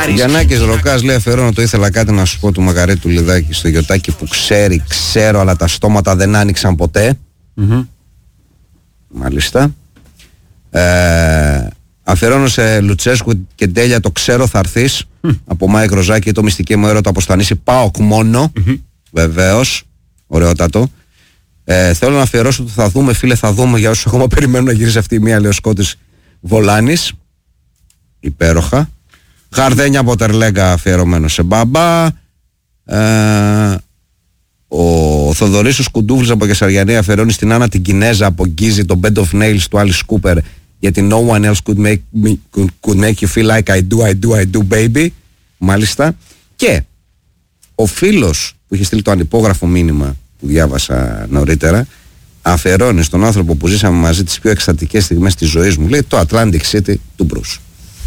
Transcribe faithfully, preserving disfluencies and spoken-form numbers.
Γιαννάκης Ροκάς λέει: αφιερώνω το ήθελα κάτι να σου πω του Μακαρίτου Λιδάκη στο γιοτάκι που ξέρει, ξέρω, αλλά τα στόματα δεν άνοιξαν ποτέ. Mm-hmm. Μάλιστα. Ε, αφιερώνω σε Λουτσέσκου και Τέλεια το ξέρω θα έρθεις. Mm. Από Μάικ Ροζάκη, το μυστική μου έρωτα από Στανίση ΠΑΟΚ μόνο. Mm-hmm. Βεβαίως. Ωραιότατο. Ε, θέλω να αφιερώσω το θα δούμε, φίλε, θα δούμε για όσους ακόμα περιμένουν να γυρίσει αυτή η μία Λεοσκότης Βολάνης. Υπέροχα. Γαρδένια από Τερλέγκα αφιερωμένο σε μπαμπά. Ε, ο Θοδωρής ο Σκουντούβλης από Κεσαριανή αφιερώνει στην Άννα την Κινέζα από Γκίζη το Bed of Nails του Alice Cooper γιατί no one else could make, me, could, could make you feel like I do, I do, I do baby. Μάλιστα. Και ο φίλος που είχε στείλει το ανυπόγραφο μήνυμα που διάβασα νωρίτερα αφιερώνει στον άνθρωπο που ζήσαμε μαζί τις πιο εκστατικές στιγμές της ζωής μου, λέει το Atlantic City του Bruce.